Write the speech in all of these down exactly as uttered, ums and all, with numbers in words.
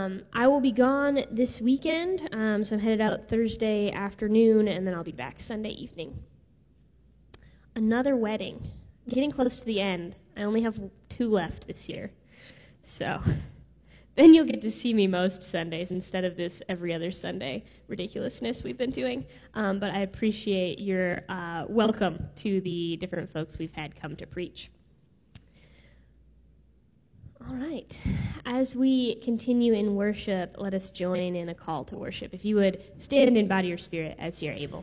Um, I will be gone this weekend, um, so I'm headed out Thursday afternoon, and then I'll be back Sunday evening. Another wedding. Getting close to the end. I only have two left this year. So then you'll get to see me most Sundays instead of this every other Sunday ridiculousness we've been doing. Um, but I appreciate your uh, welcome to the different folks we've had come to preach. All right. As we continue in worship, let us join in a call to worship. If you would stand and bow to your spirit as you're able.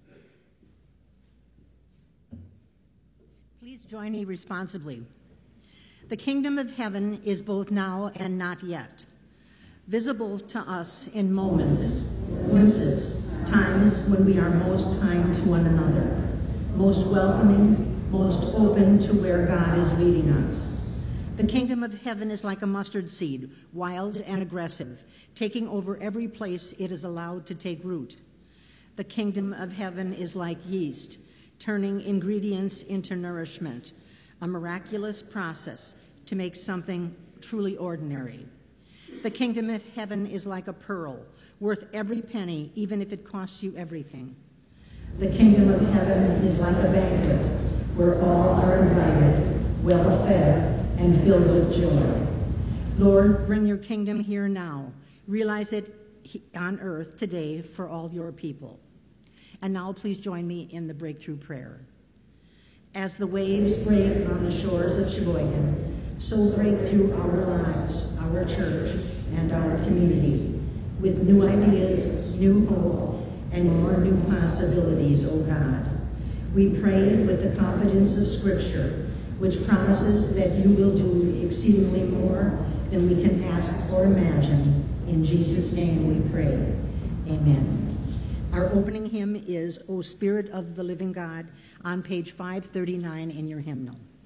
Please join me responsibly. The kingdom of heaven is both now and not yet, visible to us in moments, glimpses, times when we are most kind to one another, most welcoming, most open to where God is leading us. The kingdom of heaven is like a mustard seed, wild and aggressive, taking over every place it is allowed to take root. The kingdom of heaven is like yeast, turning ingredients into nourishment, a miraculous process to make something truly ordinary. The kingdom of heaven is like a pearl, worth every penny, even if it costs you everything. The kingdom of heaven is like a banquet, where all are invited, well-fed, and filled with joy. Lord, bring your kingdom here now. Realize it on earth today for all your people. And now please join me in the breakthrough prayer. As the waves break on the shores of Sheboygan, so break through our lives, our church, and our community with new ideas, new hope, and more new possibilities, O God. We pray with the confidence of Scripture, which promises that you will do exceedingly more than we can ask or imagine. In Jesus' name we pray. Amen. Our opening hymn is O Spirit of the Living God on page five thirty-nine in your hymnal.